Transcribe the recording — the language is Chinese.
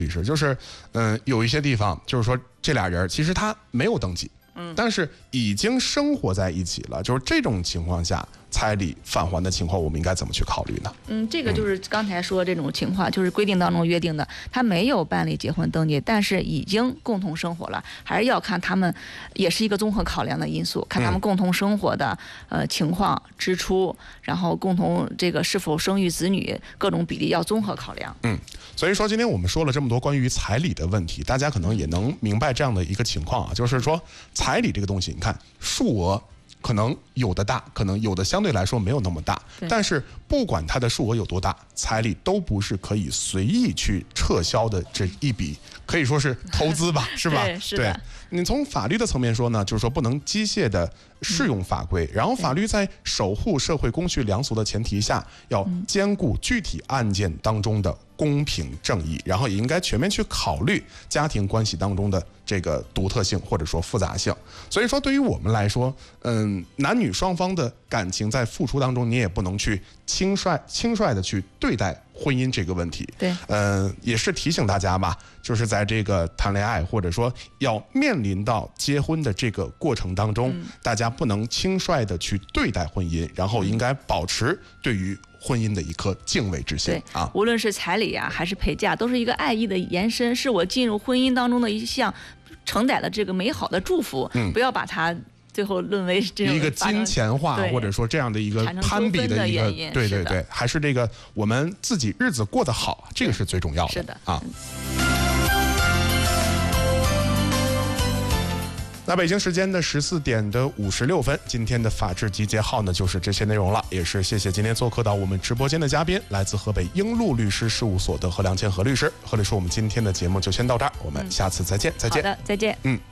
律师，就是有一些地方就是说这俩人其实他没有登记，但是已经生活在一起了，就是这种情况下，彩礼返还的情况，我们应该怎么去考虑呢？ 这个就是刚才说这种情况，就是规定当中约定的，他没有办理结婚登记，但是已经共同生活了，还是要看他们，也是一个综合考量的因素，看他们共同生活的情况、支出，然后共同这个是否生育子女，各种比例要综合考量。 所以说今天我们说了这么多关于彩礼的问题，大家可能也能明白这样的一个情况啊，就是说彩礼这个东西，你看数额可能有的大，可能有的相对来说没有那么大，但是不管它的数额有多大，彩礼都不是可以随意去撤销的这一笔，可以说是投资吧，是吧？ 对， 你从法律的层面说呢，就是说不能机械的适用法规，然后法律在守护社会公序良俗的前提下，要兼顾具体案件当中的公平正义，然后也应该全面去考虑家庭关系当中的这个独特性或者说复杂性。所以说对于我们来说，男女双方的感情在付出当中，你也不能去轻率的去对待婚姻这个问题。 对， 也是提醒大家吧，就是在这个谈恋爱或者说要面临到结婚的这个过程当中，大家不能轻率的去对待婚姻，然后应该保持对于婚姻的一颗敬畏之心啊。 无论是彩礼啊还是陪嫁，都是一个爱意的延伸，是我进入婚姻当中的一项承载了这个美好的祝福，不要把它最后沦为这种一个金钱化，或者说这样的一个攀比的一个，对，还是这个我们自己日子过得好，这个是最重要的。 是的啊。那北京时间的14:56，今天的法治集结号呢就是这些内容了，也是谢谢今天做客到我们直播间的嘉宾，来自河北英路律师事务所的何良谦何律师。何律师，我们今天的节目就先到这儿，我们下次再见。 好的，再见。